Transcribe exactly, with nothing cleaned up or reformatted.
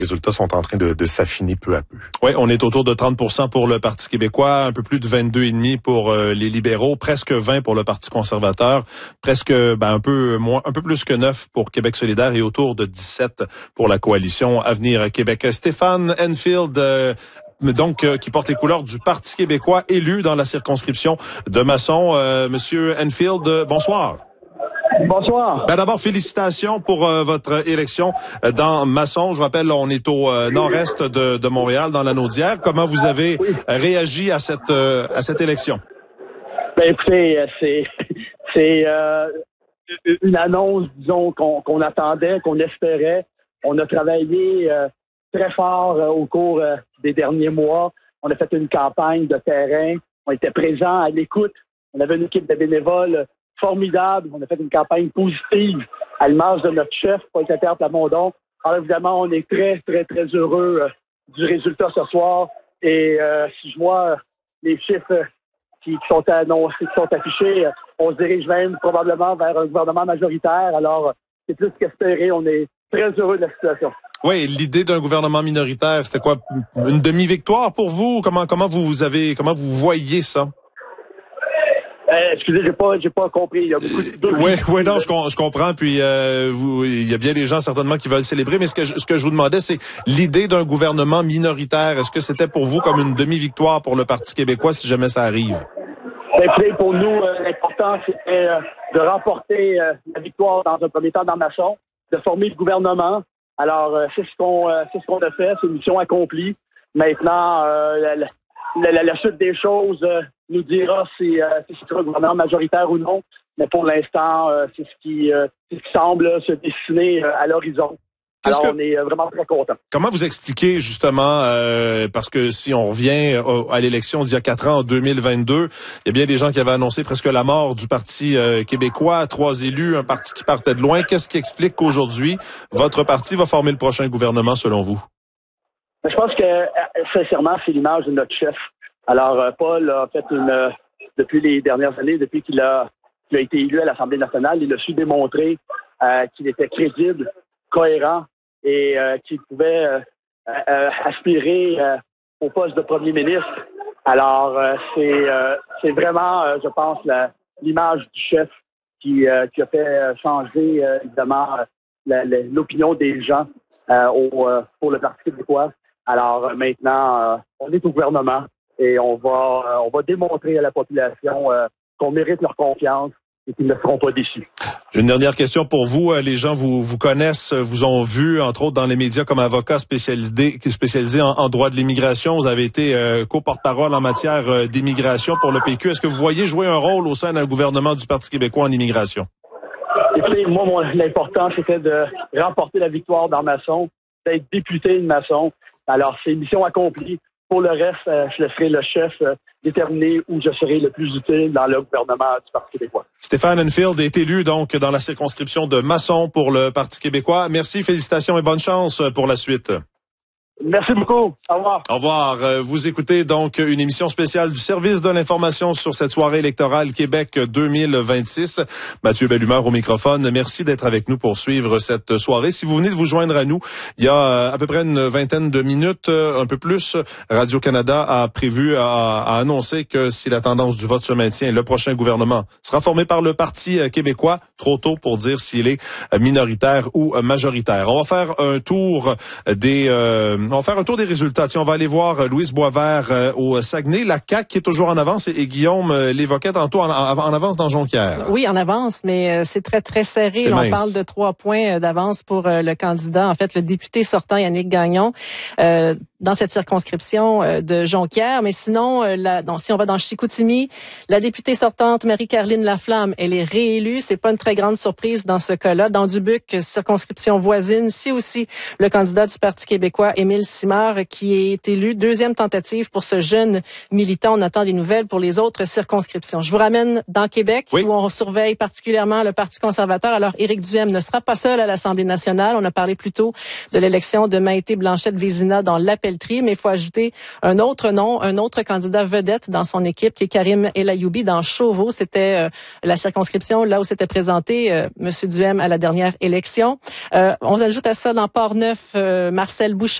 Les résultats sont en train de, de s'affiner peu à peu. Oui, on est autour de trente pour cent pour le Parti québécois, un peu plus de vingt-deux virgule cinq pour euh, les libéraux, presque vingt pour le Parti conservateur, presque ben, un peu moins, un peu plus que neuf pour Québec solidaire et autour de dix-sept pour la coalition Avenir Québec. Stéphane Enfield, euh, donc euh, qui porte les couleurs du Parti québécois, élu dans la circonscription de Masson. Euh, Monsieur Enfield, euh, bonsoir. Bonsoir. Ben d'abord, félicitations pour euh, votre élection euh, dans Masson. Je rappelle, on est au euh, nord-est de, de Montréal, dans la Naudière. Comment vous avez oui. réagi à cette euh, à cette élection? Ben écoutez, c'est c'est euh, une annonce, disons, qu'on, qu'on attendait, qu'on espérait. On a travaillé euh, très fort euh, au cours euh, des derniers mois. On a fait une campagne de terrain. On était présents à l'écoute. On avait une équipe de bénévoles formidable. On a fait une campagne positive à l'image de notre chef, Paul Plamondon. Alors évidemment, on est très, très, très heureux euh, du résultat ce soir. Et euh, si je vois euh, les chiffres qui, qui sont annoncés, qui sont affichés, euh, on se dirige même probablement vers un gouvernement majoritaire. Alors, euh, c'est plus qu'espéré. On est très heureux de la situation. Oui, l'idée d'un gouvernement minoritaire, c'était quoi? Une demi-victoire pour vous? Comment, comment vous avez, comment vous voyez ça? Euh, excusez, j'ai pas, j'ai pas compris. Il y a beaucoup de... Oui, oui, non, je, je comprends. Puis, euh, vous, il y a bien des gens certainement qui veulent célébrer. Mais ce que je, ce que je vous demandais, c'est l'idée d'un gouvernement minoritaire. Est-ce que c'était pour vous comme une demi-victoire pour le Parti québécois si jamais ça arrive? Écoutez, pour nous, euh, l'important c'était euh, de remporter euh, la victoire dans un premier temps dans Masson, de former le gouvernement. Alors, euh, c'est ce qu'on, euh, c'est ce qu'on a fait. C'est une mission accomplie. Maintenant, euh, la, la, la, la suite des choses euh, nous dira si, euh, si c'est un gouvernement majoritaire ou non. Mais pour l'instant, euh, c'est ce qui, euh, c'est ce qui semble se dessiner euh, à l'horizon. Qu'est-ce Alors, que... on est vraiment très contents. Comment vous expliquez justement, euh, parce que si on revient à l'élection d'il y a quatre ans, en deux mille vingt-deux, il y a bien des gens qui avaient annoncé presque la mort du Parti euh, québécois, trois élus, un parti qui partait de loin. Qu'est-ce qui explique qu'aujourd'hui, votre parti va former le prochain gouvernement selon vous? Je pense que, sincèrement, c'est l'image de notre chef. Alors, Paul a fait une, depuis les dernières années, depuis qu'il a, qu'il a été élu à l'Assemblée nationale, il a su démontrer euh, qu'il était crédible, cohérent et euh, qu'il pouvait euh, euh, aspirer euh, au poste de premier ministre. Alors, euh, c'est, euh, c'est vraiment, euh, je pense, la, l'image du chef qui, euh, qui a fait changer, euh, évidemment, la, la, l'opinion des gens euh, au, euh, pour le Parti québécois. Alors, euh, maintenant, euh, on est au gouvernement et on va, euh, on va démontrer à la population euh, qu'on mérite leur confiance et qu'ils ne seront pas déçus. J'ai une dernière question pour vous. Les gens vous vous connaissent, vous ont vu, entre autres, dans les médias comme avocat spécialisé, spécialisé en, en droit de l'immigration. Vous avez été euh, co-porte-parole en matière euh, d'immigration pour le P Q. Est-ce que vous voyez jouer un rôle au sein d'un gouvernement du Parti québécois en immigration? Écoutez, moi, mon, l'important, c'était de remporter la victoire dans Masson, d'être député de Masson. Alors, c'est mission accomplie. Pour le reste, euh, je laisserai le chef euh, déterminer où je serai le plus utile dans le gouvernement du Parti québécois. Stéphane Enfield est élu donc dans la circonscription de Masson pour le Parti québécois. Merci, félicitations et bonne chance pour la suite. Merci beaucoup. Au revoir. Au revoir. Vous écoutez donc une émission spéciale du service de l'information sur cette soirée électorale Québec deux mille vingt-six. Mathieu Bellumeur au microphone. Merci d'être avec nous pour suivre cette soirée. Si vous venez de vous joindre à nous, il y a à peu près une vingtaine de minutes, un peu plus, Radio-Canada a prévu, a, a annoncé que si la tendance du vote se maintient, le prochain gouvernement sera formé par le Parti québécois. Trop tôt pour dire s'il est minoritaire ou majoritaire. On va faire un tour des... Euh, On va faire un tour des résultats. Tiens, on va aller voir Louise Boisvert euh, au Saguenay. La C A Q qui est toujours en avance et, et Guillaume euh, l'évoquait tantôt en, en, en avance dans Jonquière. Oui, en avance, mais euh, c'est très, très serré. Là, on parle de trois points euh, d'avance pour euh, le candidat, en fait, le député sortant Yannick Gagnon euh, dans cette circonscription euh, de Jonquière. Mais sinon, euh, la, donc, si on va dans Chicoutimi, la députée sortante Marie-Caroline Laflamme, elle est réélue. C'est pas une très grande surprise dans ce cas-là. Dans Dubuque, circonscription voisine, c'est aussi le candidat du Parti québécois, Émile Simard, qui est élu. Deuxième tentative pour ce jeune militant. On attend des nouvelles pour les autres circonscriptions. Je vous ramène dans Québec, oui, où on surveille particulièrement le Parti conservateur. Alors, Éric Duhaime ne sera pas seul à l'Assemblée nationale. On a parlé plus tôt de l'élection de Maïté Blanchette-Vézina dans l'appel Pelletrie, mais il faut ajouter un autre nom, un autre candidat vedette dans son équipe, qui est Karim El Ayoumi dans Chauveau. C'était euh, la circonscription là où s'était présenté euh, M. Duhem à la dernière élection. Euh, on ajoute à ça dans Port-Neuf, euh, Marcel Bouchard.